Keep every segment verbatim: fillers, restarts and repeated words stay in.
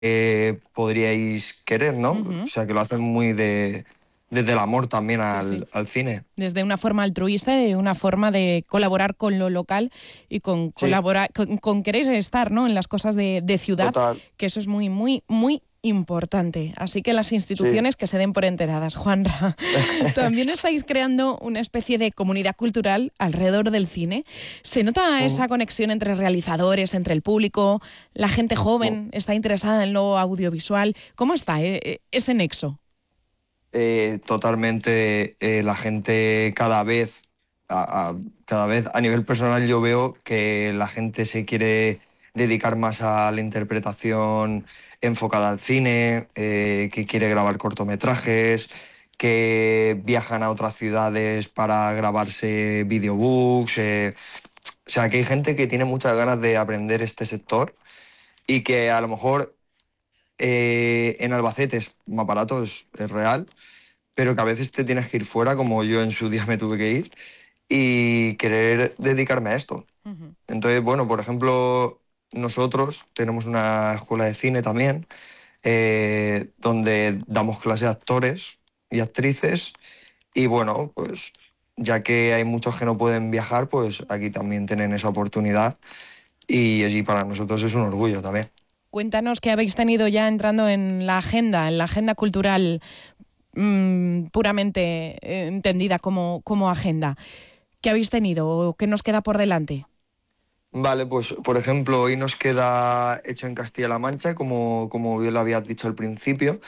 eh, podríais querer, ¿no? O Ujú. sea, que lo hacen muy de, desde el amor también Sí, sí. al, al cine. Desde una forma altruista y una forma de colaborar con lo local y con Sí, colaborar con, con querer estar, ¿no?, en las cosas de, de ciudad, total. que eso es muy, muy, muy importante. Así que las Sí. instituciones que se den por enteradas. Juanra, también estáis creando una especie de comunidad cultural alrededor del cine. ¿Se nota Ujú. esa conexión entre realizadores, entre el público? ¿La gente Bu- joven está interesada en lo audiovisual? ¿Cómo está eh, eh, ese nexo? eh, totalmente eh, la gente cada vez, a, a- cada vez a nivel personal yo veo que la gente se quiere dedicar más a la interpretación enfocada al cine, eh, que quiere grabar cortometrajes, que viajan a otras ciudades para grabarse videobooks. eh, O sea, que hay gente que tiene muchas ganas de aprender este sector y que a lo mejor eh, en Albacete es más barato, es, es real, pero que a veces te tienes que ir fuera, como yo en su día me tuve que ir, y querer dedicarme a esto. Ujú. Entonces, bueno, por ejemplo, nosotros tenemos una escuela de cine también, eh, donde damos clase a actores y actrices, y bueno, pues ya que hay muchos que no pueden viajar, pues aquí también tienen esa oportunidad y allí para nosotros es un orgullo también. Cuéntanos qué habéis tenido ya entrando en la agenda, en la agenda cultural mm, puramente eh, entendida como, como agenda. ¿Qué habéis tenido o qué nos queda por delante? Vale, pues por ejemplo, hoy nos queda Hecho en Castilla-La Mancha, como, como bien lo habías dicho al principio,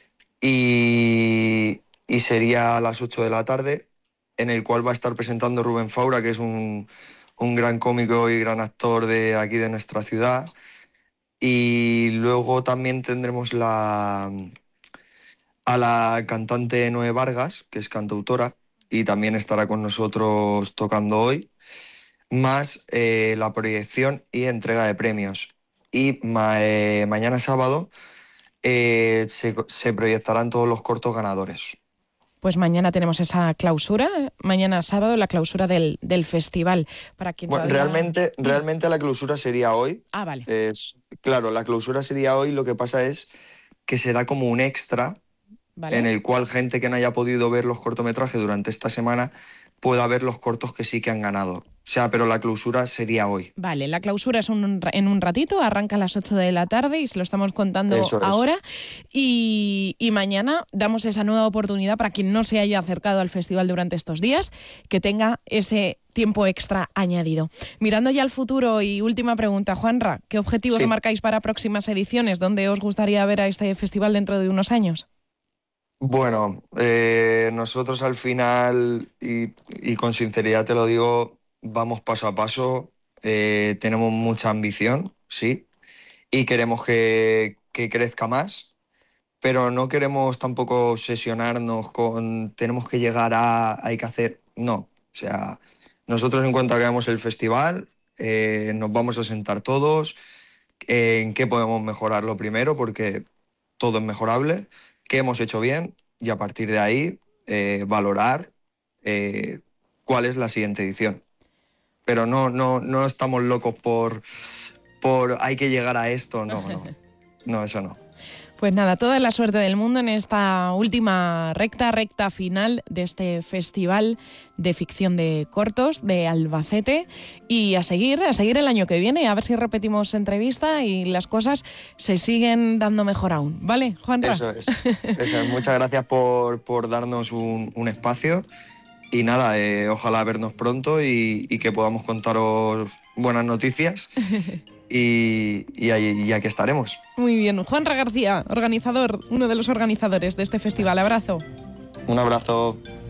y, y sería a las ocho de la tarde, en el cual va a estar presentando Rubén Faura, que es un, un gran cómico y gran actor de aquí de nuestra ciudad. Y luego también tendremos la, a la cantante Noé Vargas, que es cantautora, y también estará con nosotros tocando hoy, más eh, la proyección y entrega de premios. Y ma- eh, mañana sábado eh, se, se proyectarán todos los cortos ganadores. Pues mañana tenemos esa clausura, mañana sábado la clausura del, del festival. Para quien Bueno, todavía... realmente, Dime. realmente la clausura sería hoy. Ah, vale, Es, claro, la clausura sería hoy. Lo que pasa es que se da como un extra en vale. el cual gente que no haya podido ver los cortometrajes durante esta semana pueda ver los cortos que sí que han ganado. O sea, pero la clausura sería hoy. Vale, la clausura es un- en un ratito, arranca a las ocho de la tarde y se lo estamos contando Eso es. ahora. Y, y mañana damos esa nueva oportunidad para quien no se haya acercado al festival durante estos días, que tenga ese tiempo extra añadido. Mirando ya al futuro y última pregunta, Juanra, ¿qué objetivos Sí. marcáis para próximas ediciones? ¿Dónde os gustaría ver a este festival dentro de unos años? Bueno, eh, nosotros al final, y, y con sinceridad te lo digo, vamos paso a paso, eh, tenemos mucha ambición, sí, y queremos que, que crezca más, pero no queremos tampoco obsesionarnos con tenemos que llegar a, hay que hacer, no, o sea, nosotros en cuanto hagamos el festival, eh, nos vamos a sentar todos, eh, en qué podemos mejorarlo primero, porque todo es mejorable, qué hemos hecho bien y a partir de ahí eh, valorar eh, cuál es la siguiente edición. Pero no, no, no estamos locos por, por hay que llegar a esto, no, no, no, eso no. Pues nada, toda la suerte del mundo en esta última recta, recta final de este festival de ficción de cortos de Albacete y a seguir, a seguir el año que viene, a ver si repetimos entrevista y las cosas se siguen dando mejor aún. ¿Vale, Juanra? Eso es, eso es. Muchas gracias por, por darnos un, un espacio y nada, eh, ojalá vernos pronto y, y que podamos contaros buenas noticias y, y ahí y aquí estaremos. Muy bien, Juanra García, organizador, uno de los organizadores de este festival. Abrazo. Un abrazo.